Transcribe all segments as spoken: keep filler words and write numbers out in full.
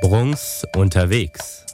Brunks unterwegs.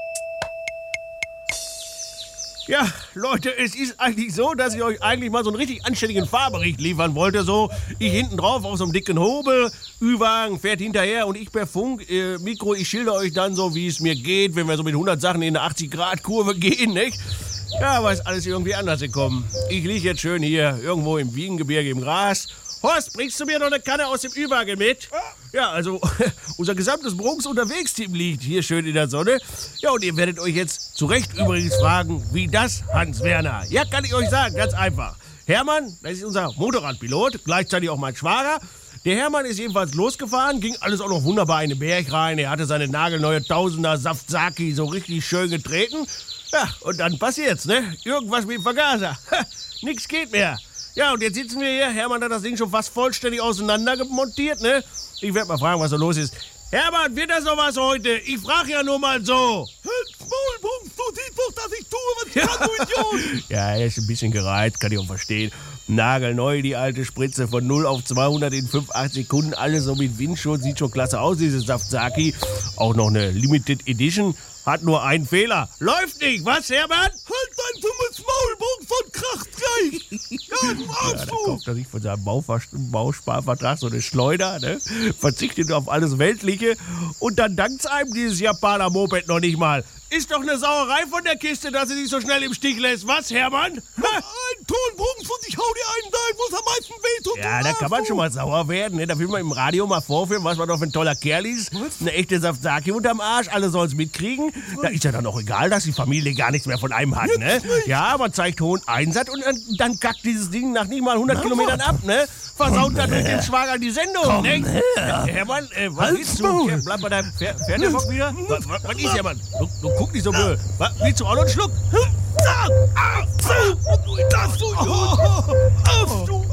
Ja, Leute, es ist eigentlich so, dass ich euch eigentlich mal so einen richtig anständigen Fahrbericht liefern wollte. So, ich hinten drauf auf so einem dicken Hobel, Ü-Wagen fährt hinterher und ich per Funk, äh, Mikro, ich schilder euch dann so, wie es mir geht, wenn wir so mit hundert Sachen in eine achtzig-Grad-Kurve gehen, nicht? Ja, aber ist alles irgendwie anders gekommen. Ich liege jetzt schön hier irgendwo im Wiegengebirge im Gras. Horst, bringst du mir noch eine Kanne aus dem Ü-Wagen mit? Ja, also unser gesamtes Brunks Unterwegs-Team liegt hier schön in der Sonne. Ja, und ihr werdet euch jetzt zu Recht übrigens fragen, wie das, Hans-Werner? Ja, kann ich euch sagen, ganz einfach. Hermann, das ist unser Motorradpilot, gleichzeitig auch mein Schwager. Der Hermann ist jedenfalls losgefahren, ging alles auch noch wunderbar in den Berg rein. Er hatte seine nagelneue Tausender Saftsaki so richtig schön getreten. Ja, und dann passiert's, ne? Irgendwas mit dem Vergaser. Ha, nix geht mehr. Ja, und jetzt sitzen wir hier. Hermann hat das Ding schon fast vollständig auseinander montiert, ne? Ich werde mal fragen, was da los ist. Hermann, wird das noch was heute? Ich frage ja nur mal so. Halt, Maul, Brunks, du siehst doch, dass ich tue, was ich kann, du Idiot. Ja, er ist ein bisschen gereizt, kann ich auch verstehen. Nagelneu, die alte Spritze von null auf zweihundert in fünf, acht Sekunden. Alles so mit Windschutz, sieht schon klasse aus, dieses Saftsaki. Auch noch eine Limited Edition. Hat nur einen Fehler. Läuft nicht, was, Hermann? Halt dein dummes Maul, Brunks, und kracht gleich. Ja, du Ja, Arsch, da du. kauft er sich von seinem Baufas- Bausparvertrag so eine Schleuder, ne? Verzichtet auf alles Weltliche und dann dankt's einem dieses Japaner Moped noch nicht mal. Ist doch eine Sauerei von der Kiste, dass sie sich so schnell im Stich lässt. Was, Hermann? Noch ein Ton, Brunks, und ich hau dir einen rein, wo es am meisten wehtut. Ja, du da Arsch, kann man du. schon mal sauer werden, ne? Da will man im Radio mal vorführen, was man doch für ein toller Kerl ist. Eine echte Saftsaki unterm Arsch, alle sollen's mitkriegen. Da ist ja dann auch egal, dass die Familie gar nichts mehr von einem hat, ne? Ja, man zeigt hohen Einsatz und dann, dann kackt dieses Ding nach nicht mal hundert Kilometern ab, ne? Versaut natürlich den Schwager die Sendung, ne? Ja, Hermann, äh, was Halt's willst du? Maul. Ja, bleib bei deinem Pferd, fährt der Bock wieder? Was, was, was ist, Hermann? Du, du guck nicht so blöd. Was, willst du auch noch einen Schluck? Ah, ah,